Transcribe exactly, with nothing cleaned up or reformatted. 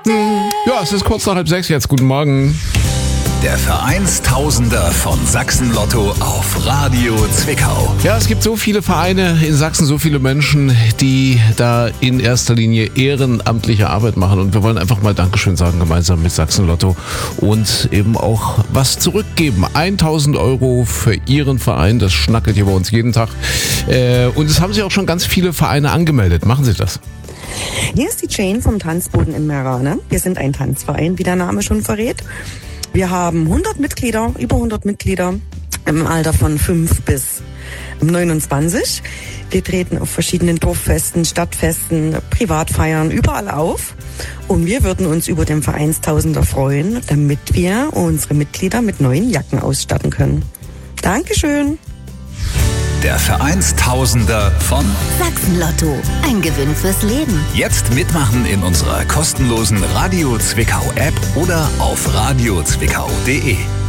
Ja, es ist kurz nach halb sechs jetzt. Guten Morgen. Der Vereinstausender von Sachsen-Lotto auf Radio Zwickau. Ja, es gibt so viele Vereine in Sachsen, so viele Menschen, die da in erster Linie ehrenamtliche Arbeit machen. Und wir wollen einfach mal Dankeschön sagen, gemeinsam mit Sachsen-Lotto und eben auch was zurückgeben. tausend Euro für Ihren Verein, das schnackelt hier bei uns jeden Tag. Und es haben sich auch schon ganz viele Vereine angemeldet. Machen Sie das. Hier ist die Jane vom Tanzboden in Meerane. Wir sind ein Tanzverein, wie der Name schon verrät. Wir haben hundert Mitglieder, über hundert Mitglieder im Alter von fünf bis neunundzwanzig. Wir treten auf verschiedenen Dorffesten, Stadtfesten, Privatfeiern, überall auf. Und wir würden uns über den Vereinstausender freuen, damit wir unsere Mitglieder mit neuen Jacken ausstatten können. Dankeschön. Der Vereinstausender von Sachsen-Lotto. Ein Gewinn fürs Leben. Jetzt mitmachen in unserer kostenlosen Radio Zwickau App oder auf radio zwickau punkt de.